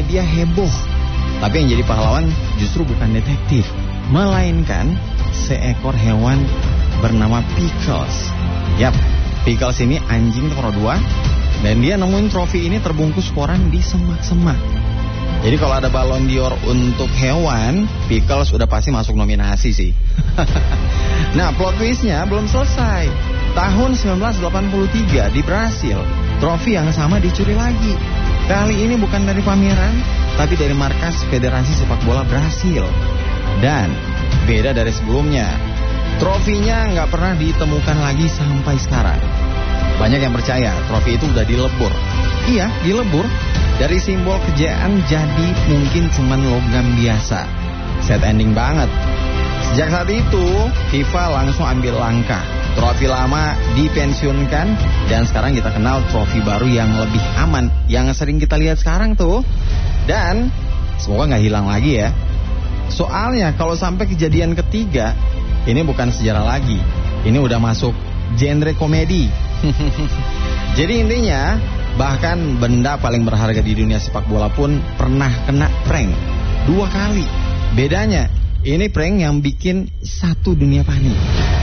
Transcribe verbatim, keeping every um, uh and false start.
media heboh. Tapi yang jadi pahlawan justru bukan detektif, melainkan seekor hewan bernama Pickles. Yap, Pickles ini anjing nomor dua, dan dia nemuin trofi ini terbungkus koran di semak-semak. Jadi kalau ada Ballon d'Or untuk hewan, Pickles udah pasti masuk nominasi sih. Nah, plot twistnya belum selesai. Tahun sembilan belas delapan puluh tiga di Brasil, trofi yang sama dicuri lagi. Kali ini bukan dari pameran, tapi dari markas Federasi Sepak Bola Brasil. Dan beda dari sebelumnya, trofinya nggak pernah ditemukan lagi sampai sekarang. Banyak yang percaya trofi itu udah dilebur. Iya, dilebur. Dari simbol kejayaan jadi mungkin cuman logam biasa. Sad ending banget. Sejak saat itu, FIFA langsung ambil langkah. Trofi lama dipensiunkan, dan sekarang kita kenal trofi baru yang lebih aman, yang sering kita lihat sekarang tuh. Dan semoga nggak hilang lagi ya. Soalnya kalau sampai kejadian ketiga, ini bukan sejarah lagi. Ini udah masuk genre komedi. Jadi intinya, bahkan benda paling berharga di dunia sepak bola pun pernah kena prank dua kali. Bedanya, ini prank yang bikin satu dunia panik.